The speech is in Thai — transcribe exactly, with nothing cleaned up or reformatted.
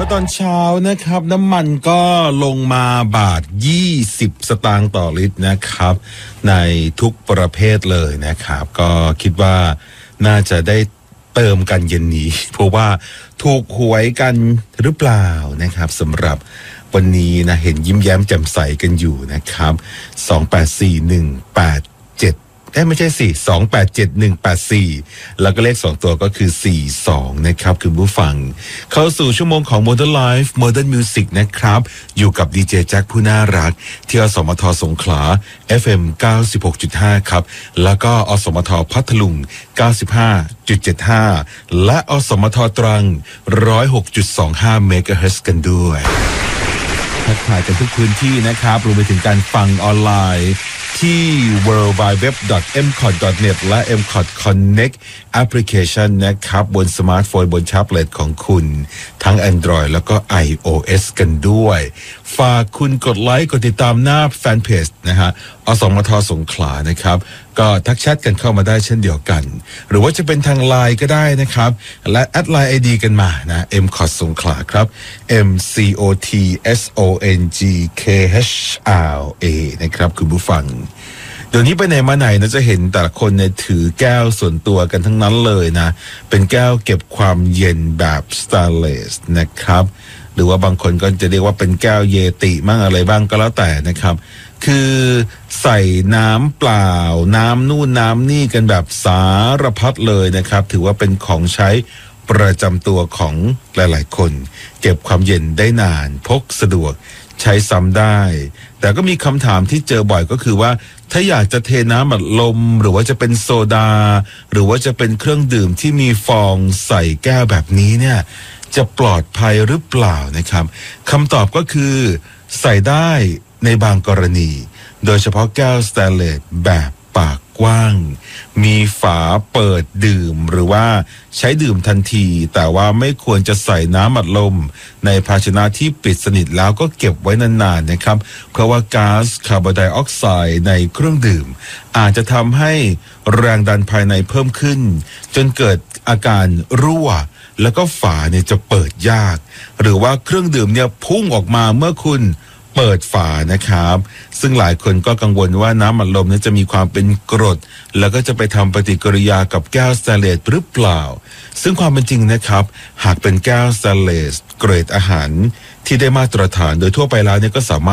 มื่อตอนเช้านะครับน้ำมันก็ลงมาบาทยี่สิบสตางค์ต่อลิตรนะครับในทุกประเภทเลยนะครับก็คิดว่าน่าจะได้เติมกันเย็นนี้เพราะว่าถูกหวยกันหรือเปล่านะครับสำหรับวันนี้นะเห็นยิ้มแย้มแจ่มใสกันอยู่นะครับสองแปดสี่หนึ่งแปดเจ็ดเอ้ไม่ใช่สี่สองแปดเจ็ดหนึ่งแปดสี่แล้วก็เลขสองตัวก็คือสี่สองนะครับคุณผู้ฟังเข้าสู่ชั่วโมงของ Modern Life Modern Music นะครับอยู่กับดีเจแจ็คผู้น่ารักที่อสมทสงขลา เอฟ เอ็ม เก้าสิบหกจุดห้า ครับแล้วก็อสมทพัทลุง เก้าสิบห้าจุดเจ็ดห้า และอสมทตรัง หนึ่งร้อยหกจุดสองห้า เมกะเฮิรตซ์กันด้วยทักทายกันทุกพื้นที่นะครับรวมไปถึงการฟังออนไลน์ที่ ดับเบิลยู ดับเบิลยู ดับเบิลยู ดอท เอ็ม คอท ดอท เน็ต และ เอ็ม คอท Connect Application นะครับบนสมาร์ทโฟนบนแท็บเล็ตของคุณทั้ง Android แล้วก็ iOS กันด้วยฝากคุณกดไลค์กดติดตามหน้าแฟนเพจนะฮะอสมทสงขลานะครับก็ทักแชทกันเข้ามาได้เช่นเดียวกันหรือว่าจะเป็นทางไลน์ก็ได้นะครับและแอดไลน์ ไอ ดี กันมานะ เอ็ม คอท สงขลาครับ เอ็ม ซี โอ ที เอส โอ เอ็น จี เค เอช อาร์ เอ นะครับคุณผู้ฟังเดี๋ยวนี้ไปไหนมาไหนนะจะเห็นแต่ละคนเนี่ยถือแก้วส่วนตัวกันทั้งนั้นเลยนะเป็นแก้วเก็บความเย็นแบบสแตนเลสนะครับหรือว่าบางคนก็จะเรียกว่าเป็นแก้วเยติมั่งอะไรบ้างก็แล้วแต่นะครับคือใส่น้ำเปล่าน้ำนู่นน้ำนี่กันแบบสารพัดเลยนะครับถือว่าเป็นของใช้ประจำตัวของหลายๆคนเก็บความเย็นได้นานพกสะดวกใช้ซ้ำได้แต่ก็มีคำถามที่เจอบ่อยก็คือว่าถ้าอยากจะเทน้ำอัดลมหรือว่าจะเป็นโซดาหรือว่าจะเป็นเครื่องดื่มที่มีฟองใส่แก้วแบบนี้เนี่ยจะปลอดภัยหรือเปล่านะครับคำตอบก็คือใส่ได้ในบางกรณีโดยเฉพาะแก้วสแตนเลสแบบปากกว้างมีฝาเปิดดื่มหรือว่าใช้ดื่มทันทีแต่ว่าไม่ควรจะใส่น้ำอัดลมในภาชนะที่ปิดสนิทแล้วก็เก็บไว้นานๆนะครับเพราะว่าก๊าซคาร์บอนไดออกไซด์ในเครื่องดื่มอาจจะทำให้แรงดันภายในเพิ่มขึ้นจนเกิดอาการรั่วแล้วก็ฝาเนี่ยจะเปิดยากหรือว่าเครื่องดื่มเนี่ยพุ่งออกมาเมื่อคุณเปิดฝานะครับซึ่งหลายคนก็กังวลว่าน้ำอัดลมนั้นจะมีความเป็นกรดแล้วก็จะไปทำปฏิกิริยากับแก้วสแตนเลสหรือเปล่าซึ่งความเป็นจริงนะครับหากเป็นแก้วสแตนเลสเกรดอาหารที่ได้มาตรฐานโดยทั่วไปแล้วเนี่ยก็สามารถ